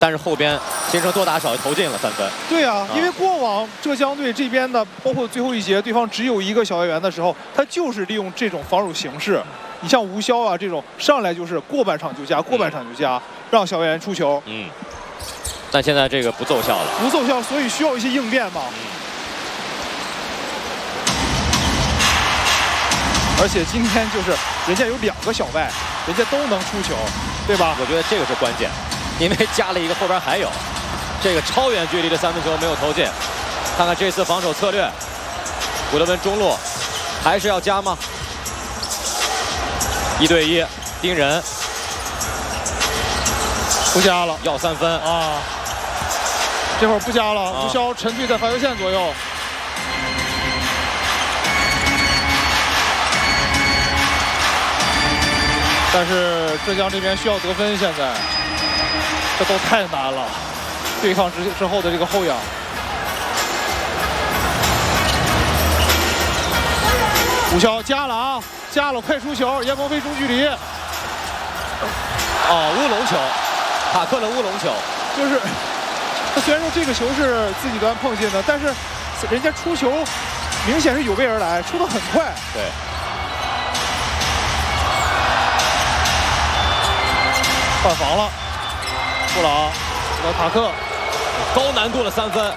但是后边新生多打少投进了3分。 对啊，因为过往浙江队这边的，包括最后一节对方只有一个小外援的时候，他就是利用这种防守形式。你像吴骁啊这种上来就是过半场就加，过半场就加，让小外援出球。 但现在这个不奏效了， 不奏效，所以需要一些应变嘛。而且今天就是人家有2个小外，人家都能出球，对吧？ 我觉得这个是关键。因为加了一个，后边还有这个超远距离的3分球没有投进。看看这次防守策略，古德温中路还是要加吗？1对1，盯人， 不加了， 要3分啊！这会儿不加了，吴骁沉退在罚球线左右。但是浙江这边需要得分，现在。这都太难了，对抗之后的这个后仰。吴骁加了啊，加了，快出球！严鹏飞中距离。 乌龙球，塔克的乌龙球， 就是他虽然说这个球是自己端碰进的，但是人家出球明显是有备而来，出得很快。 对。 换防了。布朗到塔克， 高难度的3分。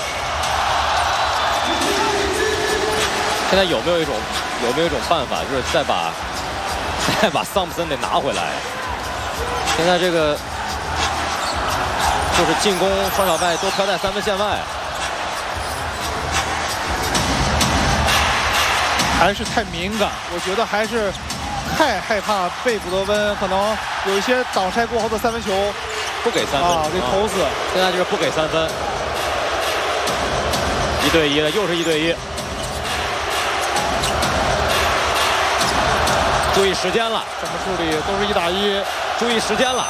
现在有没有一种办法，就是再把桑普森得拿回来？现在这个就是进攻双小外都飘在3分线外， 还是太敏感。我觉得还是太害怕被古德温可能有一些挡拆过后的3分球。 不给3分给投死。 现在就是不给3分，1对1的，又是1对1。注意时间了， 怎么处理都是1打1， 注意时间了。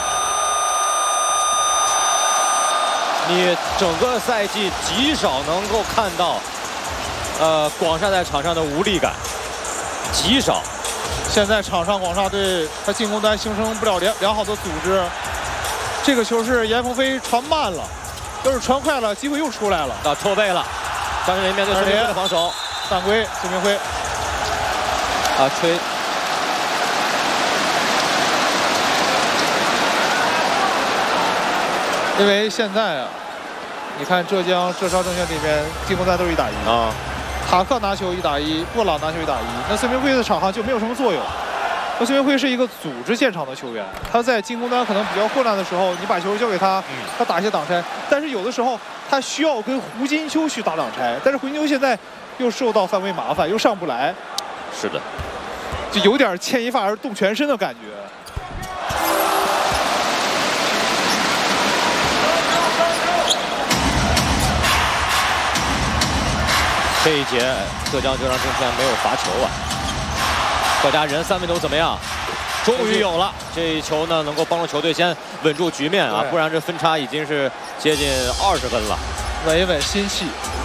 你整个赛季极少能够看到，广厦在场上的无力感，极少。 现在场上广厦队他进攻端形成不了良好的组织。这个球是严鹏飞传慢了，要是传快了，机会又出来了。 到错位了，张镇麟面对孙明辉的防守， 犯规，孙明辉吹。 因为现在你看浙商证券里面进攻端都是1打1啊，塔克拿球1打1，布朗拿球1打1，那孙明辉的场上就没有什么作用。那孙明辉是一个组织建场的球员，他在进攻端可能比较混乱的时候，你把球交给他，他打一些挡拆。但是有的时候他需要跟胡金秋去打挡拆，但是胡金秋现在又受到犯规麻烦，又上不来。 是的， 就有点牵一发而动全身的感觉。 这一节浙江证券没有罚球啊。赵家人3分球怎么样？终于有了，这一球呢能够帮助球队先稳住局面啊，不然这分差已经是接近20分了。 稳一稳心气。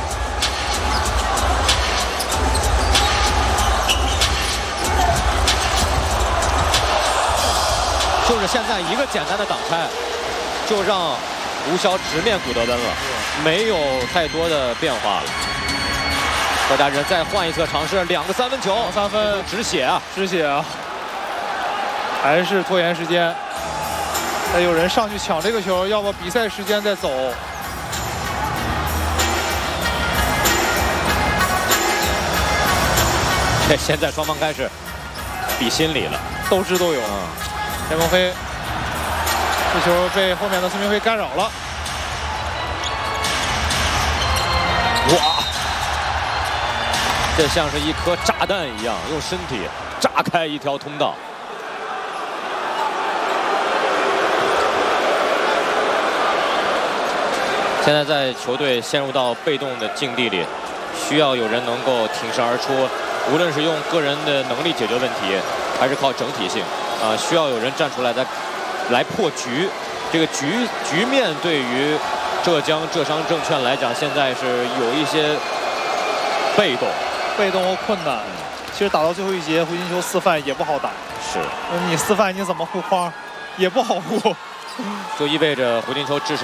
就是现在一个简单的挡拆，就让吴骁直面古德温了，没有太多的变化了。赵家人再换一次尝试，2个3分球 ，3分止血啊， 止血啊，还是拖延时间。再有人上去抢这个球，要不比赛时间再走。 现在双方开始比心理了， 斗智斗勇。严鹏飞，这球被后面的孙明辉干扰了。 哇！这像是一颗炸弹一样，用身体炸开一条通道。现在在球队陷入到被动的境地里，需要有人能够挺身而出，无论是用个人的能力解决问题，还是靠整体性，需要有人站出来来破局。这个局面对于浙商证券来讲，现在是有一些被动和困难。其实打到最后一节，回金球4犯也不好打。 是， 你4犯你怎么护框，也不好护。 就意味着回金球至少。